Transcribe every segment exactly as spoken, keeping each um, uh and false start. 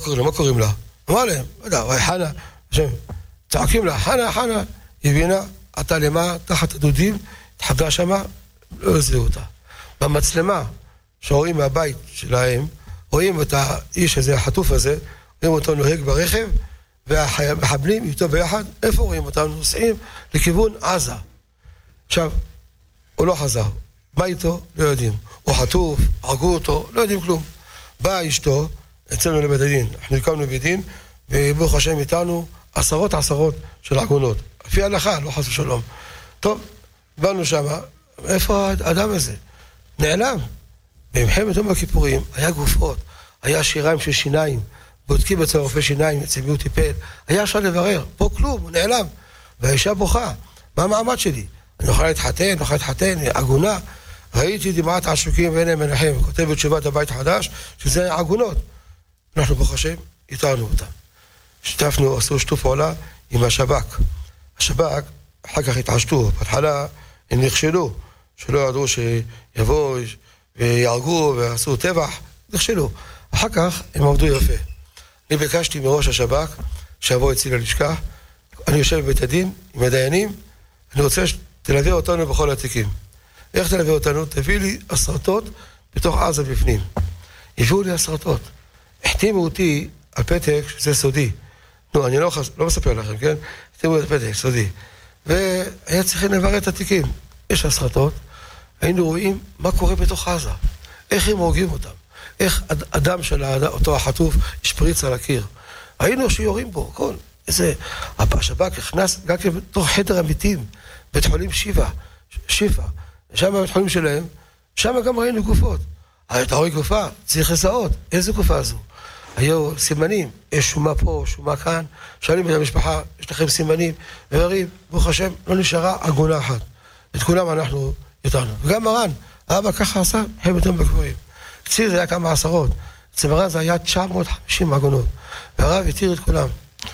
קוראים לה? מה קוראים לה? אמר להם, לא יודע, וואי חנה, השם, צועקים לה, חנה, חנה, היא הבינה, עתה למה, תחת הדודים, התחבאה שמה, לא הזיעו אותה. במצלמה, שרואים מהבית שלהם, רואים את האיש הזה, החטוף הזה, רואים אותו נוהג ברכב, והמחבלים איתו ביחד, איפה רואים אותם? נוסעים לכיוון עזה. עכשיו, הוא לא חזר. מה איתו? לא יודעים. הוא חטוף, הרגו אותו, לא יודעים כלום. באה אשתו, אצלנו לבית הדין, אנחנו הקמנו בית דין, וברוך השם איתנו עשרות עשרות של עגונות. לפי ההלכה, לא חס ושלום. טוב, באנו שם, איפה האדם הזה? נעלם. במלחמת יום הכיפורים היה גופות, היה שיריים של שיניים, בודקים אצל רופא שיניים, אצל מי הוא טיפל, היה אפשר לברר, פה כלום, הוא נעלם. והאישה בוכה, מה המעמד שלי? אני אוכל להתחתן, אני אוכל להתחתן, עגונה. ראיתי דמעת עשוקים ואין מנחם, כותב בתשובת הבית החדש, שזה עגונות. אנחנו ברוך השם, איתרנו אותם. שתפנו, עשו שיתוף פעולה עם השב"כ. השב"כ, אחר כך התעשתו, בהתחלה הם נכשלו, שלא ידעו שיבואו ויהרגו ועשו טבח, נכשלו. אחר כך הם עבדו יפה. אני ביקשתי מראש השב"כ, שיבוא אצלי ללשכה, אני יושב בבית הדין עם הדיינים, אני רוצה שתלווה אותנו בכל התיקים. איך תלווה אותנו? תביא לי הסרטות בתוך עזה בפנים. הביאו לי הסרטות. החתימו אותי על פתק שזה סודי. נו, אני לא, חס... לא מספר לכם, כן? החתימו על פתק, סודי. והיה צריכים לברר את התיקים. יש הסרטות, היינו רואים מה קורה בתוך עזה. איך הם הורגים אותם. איך אדם של אותו החטוף השפריץ על הקיר. ראינו שיורים בו, כל. איזה... השב"כ הכנס גם בתוך חדר המתים, בית חולים שיבה, שיפה. שם בבית חולים שלהם, שם גם ראינו גופות. אתה רואה גופה, צריך לזהות. איזה גופה זו? היו סימנים, יש שומה פה, שומה כאן. שואלים את המשפחה, יש לכם סימנים? ואומרים, ברוך השם, לא נשארה עגונה אחת. את כולם אנחנו איתנו. וגם מרן, האבא ככה עשה, הם יותר בקבועים. אצלי זה היה כמה עשרות. אצל מרן זה היה תשע מאות וחמישים עגונות. והרב התיר את כולם.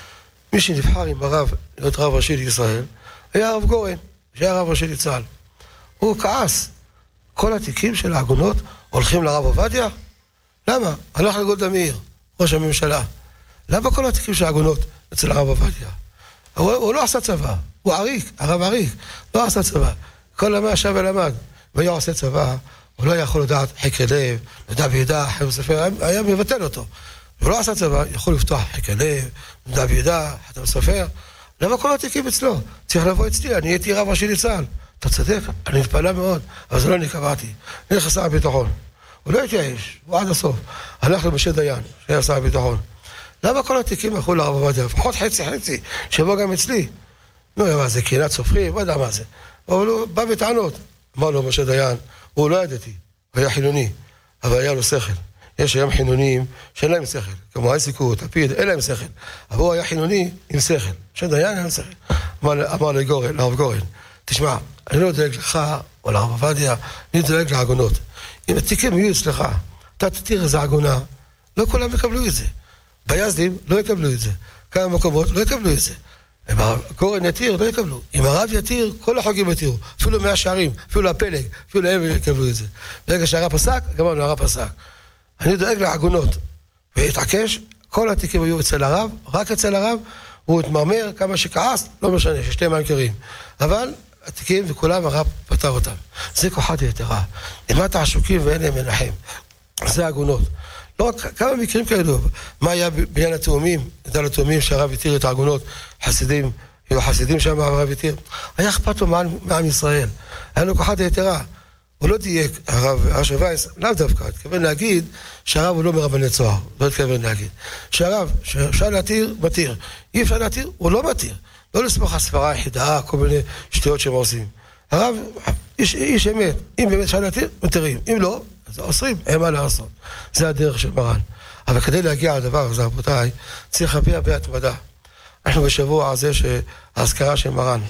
מי שנבחר עם הרב, להיות רב ראשי לישראל, היה הרב גורן, שהיה רב ראשי לצה"ל. הוא כעס. כל התיקים של העגונות הולכים לרב עובדיה? למה? הלך לגולדה מאיר, ראש הממשלה. למה כל התיקים של העגונות אצל הרב עובדיה? הוא, הוא לא עשה צבא, הוא עריק, הרב עריק, לא עשה צבא. כל ימי ישב ולמד, והיה עושה צבא, הוא לא יכול לדעת חקר לב, לדע וידע, חבר ספר, היה מבטל אותו. הוא לא עשה צבא, יכול לפתוח חקר לב, לדע וידע, חבר ספר. למה כל התיקים אצלו? צריך לבוא אצלי, אני הייתי רב ראשי לצה"ל. אתה צדק, אני מתפלא מאוד, אבל זה לא אני קבעתי. אני הלך שר הביטחון. הוא לא התייאש, הוא עד הסוף. הלך למשה דיין, שהיה שר הביטחון. למה כל התיקים הלכו לרב עובדיה? לפחות חצי חצי, שבוא גם אצלי. נו, מה זה, קהילת סופרים? לא יודע מה זה. אבל הוא בא בטענות. אמר לו משה דיין, הוא לא ידעתי, הוא היה חילוני, אבל היה לו שכל. יש היום חילונים שאין להם שכל, כמו איסיקות, לפיד, אין להם שכל. אבל הוא היה חילוני עם שכל. משה דיין היה שכל. אמר, אמר לגורן, לרב גורן, תשמע, אני לא דואג לך, או לרב עובדיה, אני דואג לעגונות. אם התיקים יהיו אצלך, אתה תתיר איזה עגונה, לא כולם יקבלו את זה. ביזדים לא יקבלו את זה. כמה מקומות לא יקבלו את זה. אם הגורן יתיר, לא יקבלו. אם הרב יתיר, כל החוגים יתירו. אפילו מהשערים, אפילו הפלג, אפילו הם יקבלו את זה. ברגע שהרב פסק, גמרנו, הרב פסק. אני דואג לעגונות. והתעקש, כל התיקים היו אצל הרב, רק אצל הרב, הוא התמרמר כמה שכעס, לא משנה, ששתי מעקרים. אבל התיקים וכולם הרב פתר אותם. זה כוחת היתרה. נמת העשוקים ואין להם מנחם. זה העגונות. לא רק כמה מקרים כאלו. מה היה בעניין התאומים? נדע לתאומים שהרב התיר את העגונות, חסידים, היו חסידים שם הרב התיר. היה אכפת לו מעם ישראל. היה לו כוחת היתרה. הוא לא דייק, הרב אשר וייס, לאו דווקא, התכוון להגיד שהרב הוא לא מרבני צוהר, לא התכוון להגיד. שהרב, שאפשר להתיר, מתיר. אי אפשר להתיר, הוא לא מתיר. לא לסמוך הספרה היחידה, כל מיני שטויות שהם עושים. הרב, איש, איש אמת, אם באמת אפשר להתיר, מתירים. אם לא, אז אוסרים, אין מה לעשות. זה הדרך של מרן. אבל כדי להגיע לדבר הזה, רבותיי, צריך הרבה הרבה התמדה. אנחנו בשבוע הזה שההזכרה של מרן.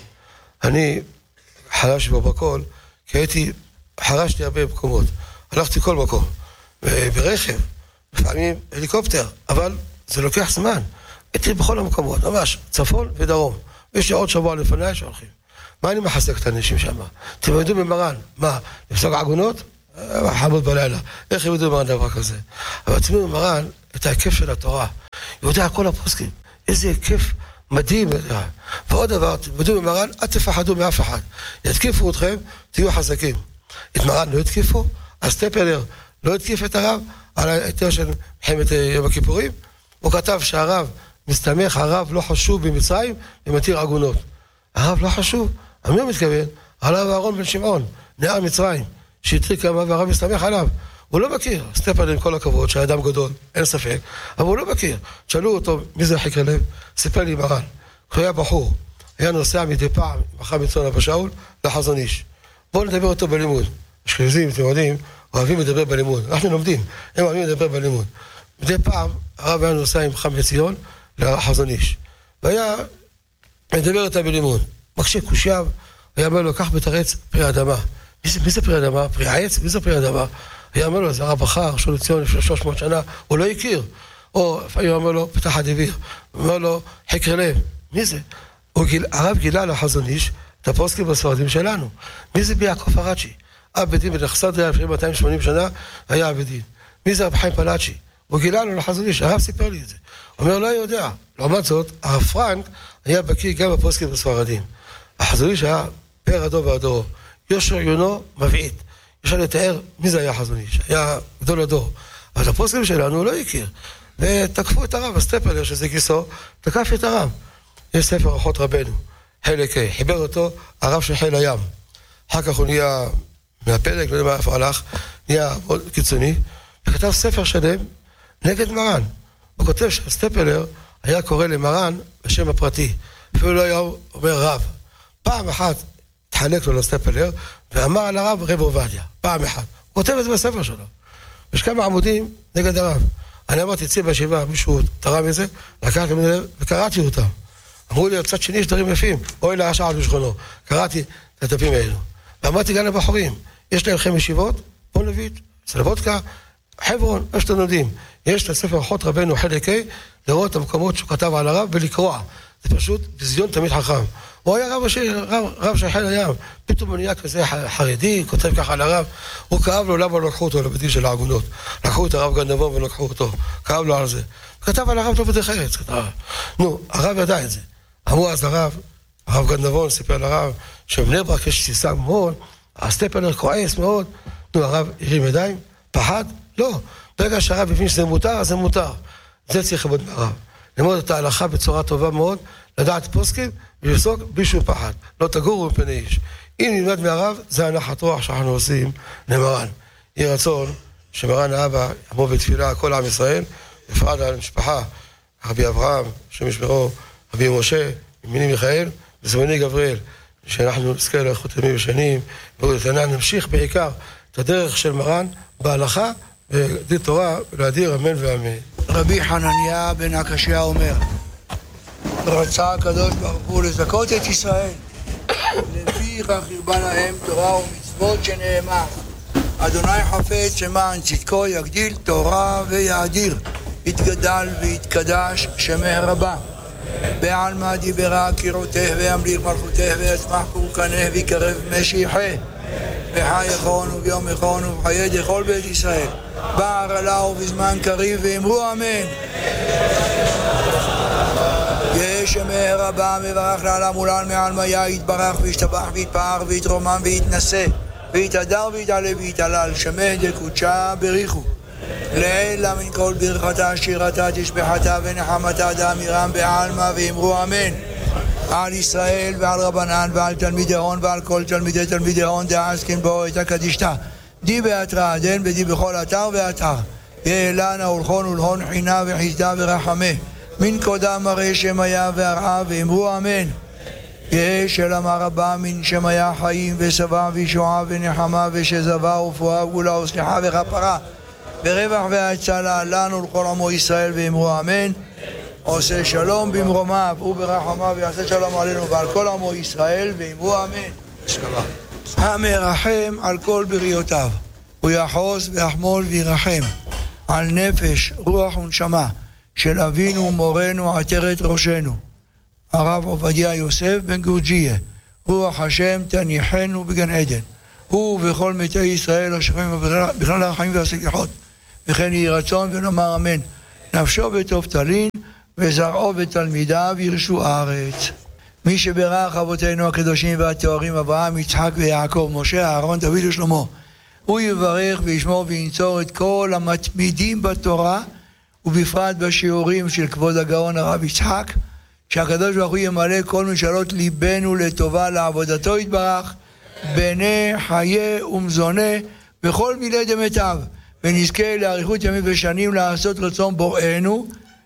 אני חלש בו בכל, כי הייתי, חרשתי הרבה מקומות. הלכתי כל מקום. ברכב, לפעמים הליקופטר, אבל זה לוקח זמן. הייתי בכל המקומות, ממש, צפון ודרום. ויש לי עוד שבוע לפני שהולכים. מה אני מחזק את האנשים שם? אתם יודעים במרן, מה, לפסוק עגונות? חמוד בלילה, איך הם יודעים מה הדבר כזה? אבל תמיד מרן את ההיקף של התורה, יודע כל הפוסקים, איזה היקף מדהים, ועוד דבר, תלמדו ממרן, אל תפחדו מאף אחד, יתקיפו אתכם, תהיו חזקים. את מרן לא יתקיפו, אז סטפלר לא יתקיף את הרב, על היתר של מלחמת יום הכיפורים, הוא כתב שהרב מסתמך, הרב לא חשוב במצרים, ומתיר עגונות. הרב לא חשוב, אני לא מתכוון, הרב אהרון בן שמעון, נער מצרים, שהתחיל כמה והרב מסתמך עליו, הוא לא מכיר, סטפלר עם כל הכבוד, שהאדם גדול, אין ספק, אבל הוא לא מכיר. שאלו אותו, מי זה חקר לב? סיפר לי מרן, הוא היה בחור, היה נוסע מדי פעם, מחר מצון אבא שאול, לחזון איש. בואו נדבר אותו בלימוד. אשכנזים, אתם יודעים, אוהבים לדבר בלימוד. אנחנו לומדים, הם אוהבים לדבר בלימוד. מדי פעם, הרב היה נוסע עם חם בציון, לחזון איש. והיה מדבר איתה בלימוד. מקשה קושיו, היה אומר לו, קח בתרץ פרי אדמה. מי זה, מי זה פרי אדמה? פרי העץ? מי זה פרי אדמה? היה אומר לו, זה הרב בחר, ראשון לציון לפני שלוש מאות שנה, הוא לא הכיר. או לפעמים אומר לו, פתח הדביר. הוא אומר לו, חקר לב. מי זה? גיל, הרב גילה לחזון איש, את הפוסקים בספרדים שלנו. מי זה ביעקב הרצ'י? אב בדין בנחסדריה לפני מאתיים ושמונים שנה, היה אב בדין. מי זה רב חיים פלאצ'י? הוא גילה לו לחזון איש, הרב סיפר לי את זה. הוא אומר, לא יודע. לעומת זאת, הרב פרנק היה בקיא גם בפוסקים בספרדים. החזון איש היה פר הדור והדור. יושר עיונו מבעית. אפשר לתאר מי זה היה חזון איש. היה גדול הדור. אבל הפוסקים שלנו הוא לא הכיר. ותקפו את הרב, הסטפלר, שזה גיסו, תקף את הרב. יש ספר אורחות רבנו, חלק ה', חיבר אותו הרב של חיל הים. אחר כך הוא נהיה מהפלג, לא יודע מה איפה הלך, נהיה מאוד קיצוני, וכתב ספר שלם נגד מרן. הוא כותב שהסטפלר היה קורא למרן בשם הפרטי, אפילו לא היה אומר רב. פעם אחת התחלק לו לסטפלר, ואמר על הרב רב עובדיה, פעם אחת. הוא כותב את זה בספר שלו. יש כמה עמודים נגד הרב. אני אמרתי, אצלי בישיבה, מישהו תרם את זה, לקחתי מזה וקראתי אותם. אמרו לי, בצד שני יש דברים יפים, אוי להשעה על משכונו. קראתי את הדפים האלו. ואמרתי גם לבחורים, יש לכם ישיבות, בוא נביא, סלבודקה, חברון, מה שאתם יודעים. יש את הספר אורחות רבנו חלק ה', לראות את המקומות שהוא כתב על הרב ולקרוע. זה פשוט בזיון תמיד חכם. הוא היה רב, רב, רב של חיל הים, פתאום הוא נהיה כזה חרדי, כותב ככה על הרב, הוא כאב לו למה לא לקחו אותו לבית של העגונות. לקחו את הרב גן נבון ולקחו אותו, כאב לו על זה. כתב על הרב לא בדרך ארץ, נו, הרב ידע את זה. אמרו אז לרב, הרב גן נבון סיפר לרב, שבני ברק יש תסיסה מאוד, הסטפלר כועס מאוד, נו, הרב הרים ידיים, פחד? לא. ברגע שהרב הבין שזה מותר, אז זה מותר. זה צריך לבוא מהרב. ללמוד את ההלכה בצורה טובה מאוד, לדעת פוסקים ולפסוק בלי שום פחד. לא תגורו מפני איש. אם נלמד מהרב, זה הנחת רוח שאנחנו עושים למרן. יהיה רצון שמרן האבא יעמוד בתפילה כל עם ישראל, בפרט על המשפחה, רבי אברהם, השם ישמרו, רבי משה, מיני מיכאל, וזמני גבריאל, שאנחנו נזכה לאיכות ימים ושנים, נמשיך בעיקר את הדרך של מרן בהלכה, ודין תורה, ולהדיר אמן ואמן. רבי חנניה בן הקשיא אומר, רצה הקדוש ברוך הוא לזכות את ישראל, לפיכך הרבה להם תורה ומצוות שנאמר, אדוני חפץ למען צדקו יגדיל תורה ויאדיר, יתגדל ויתקדש שמיה רבה. בעלמא דיברה קירותך וימליך מלכותך ויצמח פורקנך ויקרב משיחה. בחי יכון וביום יכון ובחיי דכל בית ישראל. בער עלה ובזמן קריב ואמרו אמן. יש שמיה רבה מברך לעלה מולן מעלמיה יתברך וישתבח ויתפאר ויתרומם ויתנשא ויתהדר ויתעלה ויתעלל שמיה דקודשה בריחו. לעילה מן כל ברכתה שירתה תשבחתה ונחמתה דאמירם בעלמא ואמרו אמן. על ישראל ועל רבנן ועל תלמידי הון ועל כל תלמידי תלמידי הון דעסקין בו את הקדישתה די באתרא דן ודי בכל אתר ואתר יעלנה ולכון ולהון חינה וחסדה ורחמה מן קודם מראה שמיה והרעה ואמרו אמן. יהא שלמה רבה מן שמיה חיים ושבע וישועה ונחמה ושזבה ופואה וגאולה וסליחה וכפרה ורווח והצלה לנו לכל עמו ישראל ואמרו אמן. עושה שלום במרומיו וברחמיו ויעשה שלום עלינו ועל כל עמו ישראל ואמרו אמן. שלום. המרחם על כל בריאותיו הוא יחוס ויחמול וירחם על נפש רוח ונשמה של אבינו ומורנו עטרת ראשנו הרב עובדיה יוסף בן גורג'יה, רוח השם תניחנו בגן עדן הוא וכל מתי ישראל השוכבים בכלל החיים והסליחות, וכן יהי רצון ונאמר אמן. נפשו בטוב תלין וזרעו ותלמידיו ירשו הארץ. מי שברך אבותינו הקדושים והטהורים אברהם, יצחק ויעקב, משה, אהרון, דוד ושלמה, הוא יברך וישמור וינצור את כל המתמידים בתורה, ובפרט בשיעורים של כבוד הגאון הרב יצחק, שהקדוש ברוך הוא ימלא כל משאלות ליבנו לטובה לעבודתו יתברך, בני חיי ומזונה וכל מילי דמיטב, ונזכה לאריכות ימים ושנים לעשות רצון בוראנו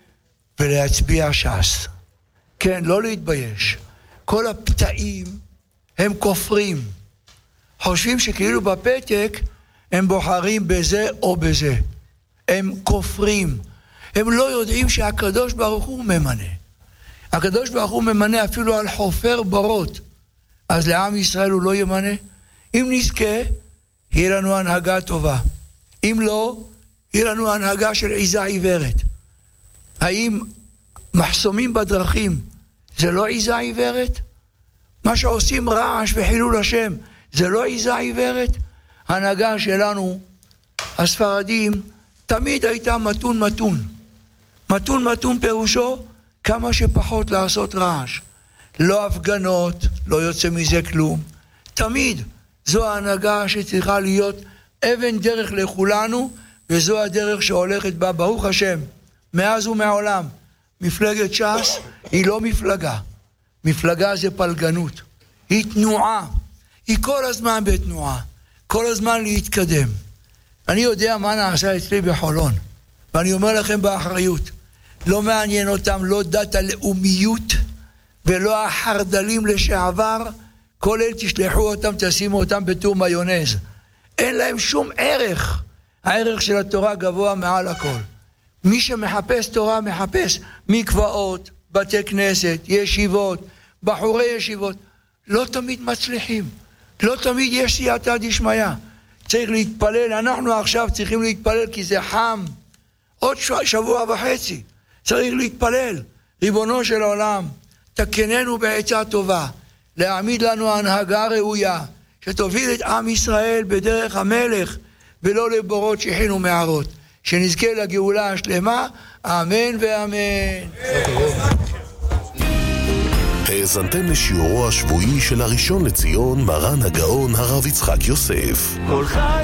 ולהצביע ש"ס. כן, לא להתבייש. כל הפתאים הם כופרים, חושבים שכאילו בפתק הם בוחרים בזה או בזה. הם כופרים. הם לא יודעים שהקדוש ברוך הוא ממנה. הקדוש ברוך הוא ממנה אפילו על חופר ברות. אז לעם ישראל הוא לא ימנה. אם נזכה, יהיה לנו הנהגה טובה. אם לא, יהיה לנו הנהגה של עיזה עיוורת. האם מחסומים בדרכים זה לא עיזה עיוורת? מה שעושים רעש וחילול השם זה לא עיזה עיוורת? ההנהגה שלנו, הספרדים, תמיד הייתה מתון מתון. מתון מתון פירושו כמה שפחות לעשות רעש. לא הפגנות, לא יוצא מזה כלום. תמיד זו ההנהגה שצריכה להיות אבן דרך לכולנו, וזו הדרך שהולכת בה, ברוך השם, מאז ומעולם. מפלגת ש"ס היא לא מפלגה. מפלגה זה פלגנות. היא תנועה. היא כל הזמן בתנועה. כל הזמן להתקדם. אני יודע מה נעשה אצלי בחולון. ואני אומר לכם באחריות. לא מעניין אותם לא דת הלאומיות ולא החרדלים לשעבר. כל אלה תשלחו אותם, תשימו אותם בתור מיונז. אין להם שום ערך. הערך של התורה גבוה מעל הכל. מי שמחפש תורה מחפש מקוואות, בתי כנסת, ישיבות, בחורי ישיבות. לא תמיד מצליחים. לא תמיד יש סייעתא דשמיא. צריך להתפלל. אנחנו עכשיו צריכים להתפלל כי זה חם. עוד שבוע וחצי. צריך להתפלל. ריבונו של העולם, תקננו בעצה טובה. להעמיד לנו הנהגה ראויה. שתוביל את עם ישראל בדרך המלך. ולא לבורות שיחינו מערות. שנזכה לגאולה השלמה. אמן ואמן. האזנתם לשיעורו השבועי של הראשון לציון מרן הגאון הרב יצחק יוסף. כל חי